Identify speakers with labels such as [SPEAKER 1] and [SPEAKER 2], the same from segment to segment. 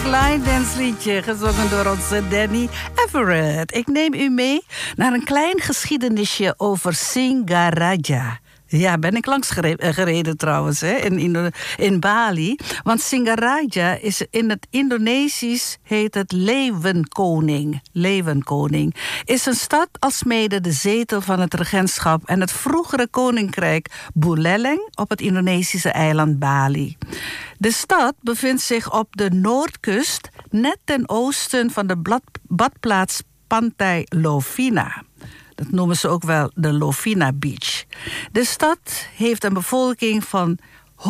[SPEAKER 1] line dance liedje, gezongen door onze Danny Everett. Ik neem u mee naar een klein geschiedenisje over Singaraja. Ja, ben ik langs gereden trouwens, hè, in Bali. Want Singaraja is in het Indonesisch heet het Leeuwenkoning. Leeuwenkoning is een stad alsmede de zetel van het regentschap en het vroegere koninkrijk Buleleng op het Indonesische eiland Bali. De stad bevindt zich op de noordkust, net ten oosten van de badplaats Pantai Lovina. Dat noemen ze ook wel de Lovina Beach. De stad heeft een bevolking van 111.969...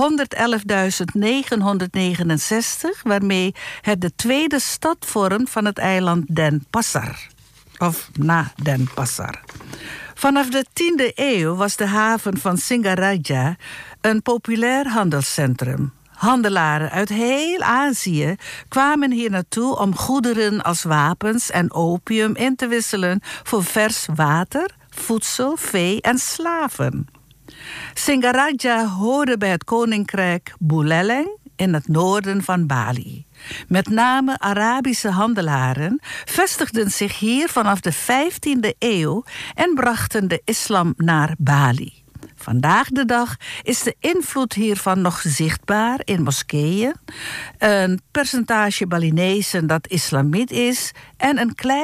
[SPEAKER 1] waarmee het de tweede stad vormt van het eiland Denpasar. Of na Denpasar. Vanaf de 10e eeuw was de haven van Singaraja een populair handelscentrum. Handelaren uit heel Azië kwamen hier naartoe om goederen als wapens en opium in te wisselen voor vers water, voedsel, vee en slaven. Singaraja hoorde bij het koninkrijk Buleleng in het noorden van Bali. Met name Arabische handelaren vestigden zich hier vanaf de 15e eeuw en brachten de islam naar Bali. Vandaag de dag is de invloed hiervan nog zichtbaar in moskeeën, een percentage Balinezen dat islamiet is en een klein